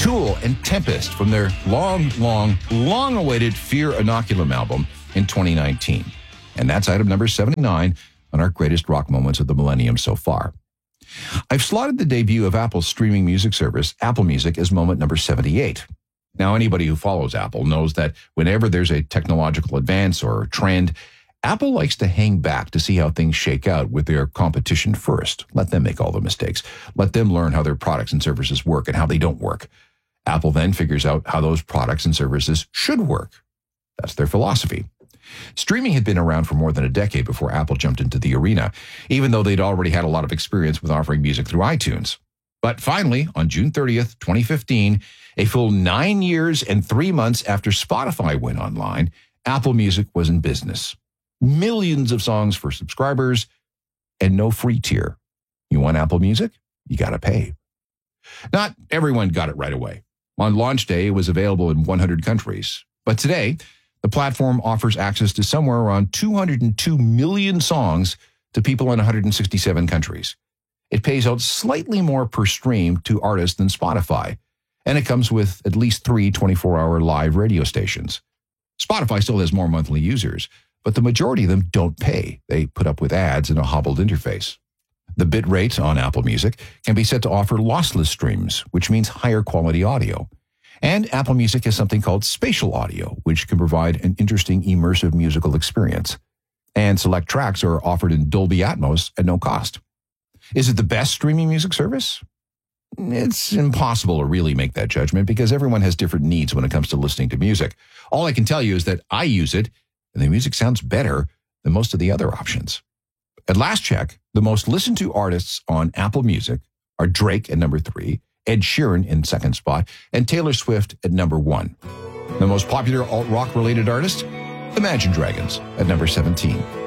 Tool and Tempest from their long-awaited Fear Inoculum album in 2019. And that's item number 79 on our greatest rock moments of the millennium so far. I've slotted the debut of Apple's streaming music service, Apple Music, as moment number 78. Now, anybody who follows Apple knows that whenever there's a technological advance or trend, Apple likes to hang back to see how things shake out with their competition first. Let them make all the mistakes. Let them learn how their products and services work and how they don't work. Apple then figures out how those products and services should work. That's their philosophy. Streaming had been around for more than a decade before Apple jumped into the arena, even though they'd already had a lot of experience with offering music through iTunes. But finally, on June 30th, 2015, a full 9 years and 3 months after Spotify went online, Apple Music was in business. Millions of songs for subscribers and no free tier. You want Apple Music? You got to pay. Not everyone got it right away. On launch day, it was available in 100 countries. But today, the platform offers access to somewhere around 202 million songs to people in 167 countries. It pays out slightly more per stream to artists than Spotify, and it comes with at least 3 24-hour live radio stations. Spotify still has more monthly users, but the majority of them don't pay. They put up with ads and a hobbled interface. The bit rate on Apple Music can be set to offer lossless streams, which means higher quality audio. And Apple Music has something called spatial audio, which can provide an interesting immersive musical experience. And select tracks are offered in Dolby Atmos at no cost. Is it the best streaming music service? It's impossible to really make that judgment because everyone has different needs when it comes to listening to music. All I can tell you is that I use it, and the music sounds better than most of the other options. At last check, the most listened to artists on Apple Music are Drake at number 3, Ed Sheeran in second spot, and Taylor Swift at number 1. The most popular alt-rock related artist? Imagine Dragons at number 17.